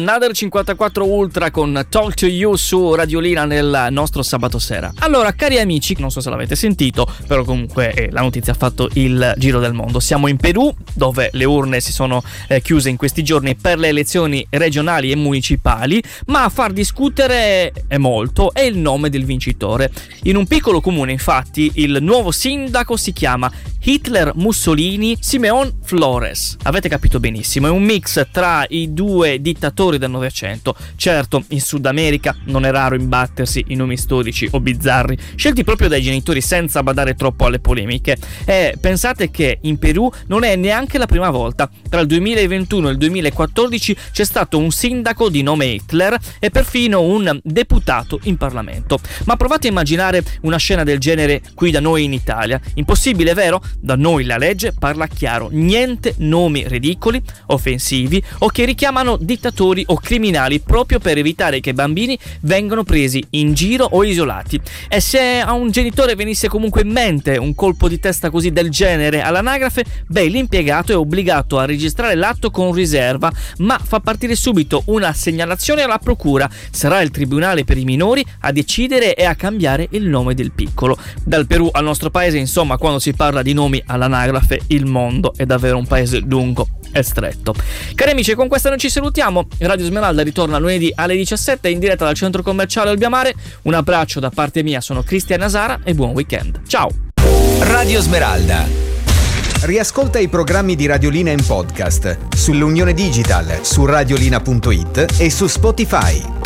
Another 54 Ultra con Talk to You su Radiolina nel nostro sabato sera. Allora, cari amici, non so se l'avete sentito, però comunque la notizia ha fatto il giro del mondo. Siamo in Perù, dove le urne si sono chiuse in questi giorni per le elezioni regionali e municipali, ma a far discutere è molto è il nome del vincitore. In un piccolo comune, infatti, il nuovo sindaco si chiama Hitler Mussolini Simeón Flores. Avete capito benissimo, è un mix tra i due dittatori del Novecento. Certo, in Sud America non è raro imbattersi in nomi storici o bizzarri, scelti proprio dai genitori senza badare troppo alle polemiche. E pensate che in Perù non è neanche la prima volta. Tra il 2021 e il 2014 c'è stato un sindaco di nome Hitler e perfino un deputato in Parlamento. Ma provate a immaginare una scena del genere qui da noi in Italia. Impossibile, vero? Da noi la legge parla chiaro, niente nomi ridicoli, offensivi o che richiamano dittatori o criminali, proprio per evitare che i bambini vengano presi in giro o isolati. E se a un genitore venisse comunque in mente un colpo di testa così del genere all'anagrafe, beh, l'impiegato è obbligato a registrare l'atto con riserva, ma fa partire subito una segnalazione alla procura. Sarà il tribunale per i minori a decidere e a cambiare il nome del piccolo. Dal Perù al nostro paese, insomma, quando si parla di nomi all'anagrafe, il mondo è davvero un paese lungo e stretto. Cari amici, con questa noi ci salutiamo. Radio Smeralda ritorna lunedì alle 17 in diretta dal centro commerciale Olbiamare. Un abbraccio da parte mia, sono Cristian Nasara e buon weekend. Ciao. Radio Smeralda. Riascolta i programmi di Radiolina in podcast sull'Unione Digital, su radiolina.it e su Spotify.